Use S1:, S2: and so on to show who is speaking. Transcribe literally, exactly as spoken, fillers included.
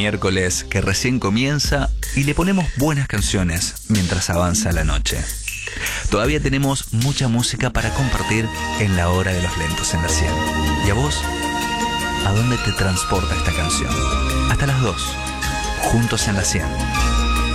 S1: miércoles que recién comienza y le ponemos buenas canciones mientras avanza la noche. Todavía tenemos mucha música para compartir en la hora de los lentos en la cien. ¿Y a vos? ¿A dónde te transporta esta canción? Hasta las dos, juntos en la cien.